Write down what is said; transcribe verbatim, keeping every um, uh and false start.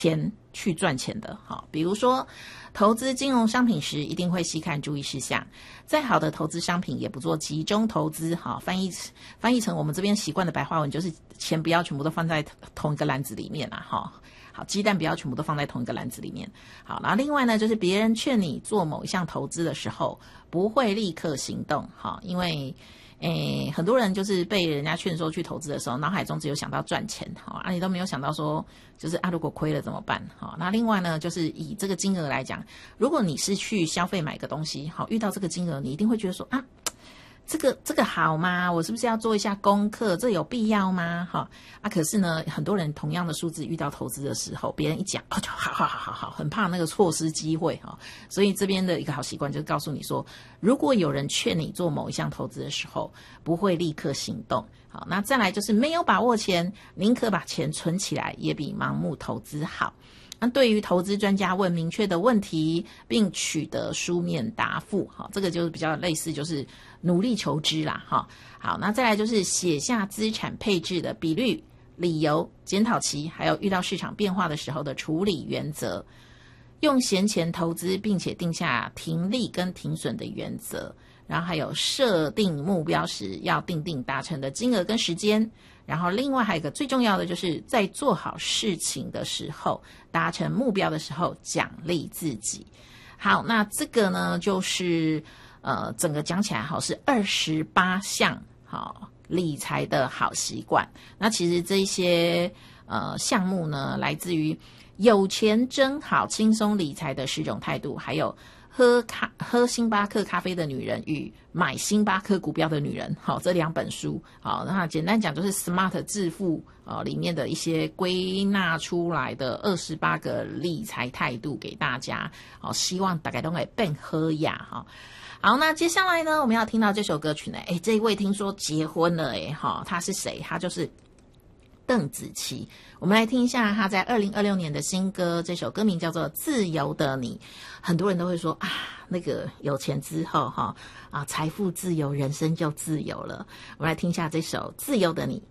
钱去赚钱的。好，比如说投资金融商品时一定会细看注意事项，再好的投资商品也不做集中投资。好，翻译翻译成我们这边习惯的白话文就是钱不要全部都放在同一个篮子里面啊。好，好，鸡蛋不要全部都放在同一个篮子里面。好，然后另外呢，就是别人劝你做某一项投资的时候，不会立刻行动。好，因为诶，很多人就是被人家劝说去投资的时候，脑海中只有想到赚钱，好啊，你都没有想到说，就是啊，如果亏了怎么办？好，那另外呢，就是以这个金额来讲，如果你是去消费买个东西，好，遇到这个金额，你一定会觉得说啊，这个这个好吗？我是不是要做一下功课？这有必要吗？哈啊，可是呢，很多人同样的数字遇到投资的时候，别人一讲，哦，就好好好好好，很怕那个错失机会哈。所以这边的一个好习惯就是告诉你说，如果有人劝你做某一项投资的时候，不会立刻行动。好，那再来就是没有把握前，宁可把钱存起来，也比盲目投资好。那对于投资专家问明确的问题，并取得书面答复，好，这个就是比较类似，就是努力求知啦，哈。好，那再来就是写下资产配置的比率、理由、检讨期，还有遇到市场变化的时候的处理原则。用闲钱投资，并且定下停利跟停损的原则。然后还有设定目标时要定定达成的金额跟时间。然后另外还有一个最重要的，就是在做好事情的时候，达成目标的时候奖励自己。好，那这个呢就是呃整个讲起来好是二十八项好理财的好习惯。那其实这些呃项目呢，来自于有钱真好轻松理财的十种态度，还有喝咖喝星巴克咖啡的女人与买星巴克股票的女人，好，这两本书，好，那简单讲就是 Smart 致富啊里面的一些归纳出来的二十八个理财态度给大家，好，希望大家都可以变好呀哈。好，那接下来呢，我们要听到这首歌曲呢，诶，这一位听说结婚了诶，哈，他是谁？他就是邓紫棋。我们来听一下他在二零二六年的新歌，这首歌名叫做《自由的你》。很多人都会说啊，那个有钱之后哈啊，财富自由，人生就自由了。我们来听一下这首《自由的你》。